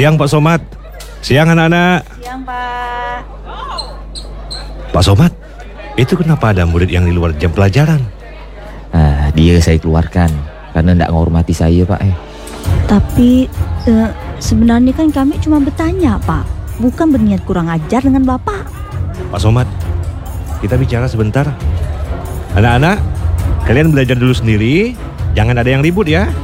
Siang Pak Somad. Siang anak-anak. Siang, Pak. Pak Somad, itu kenapa ada murid yang di luar jam pelajaran? Dia saya keluarkan karena tidak menghormati saya, Pak. Tapi sebenarnya kan kami cuma bertanya, Pak. Bukan berniat kurang ajar dengan Bapak. Pak Somad, kita bicara sebentar. Anak-anak, kalian belajar dulu sendiri. Jangan ada yang ribut ya.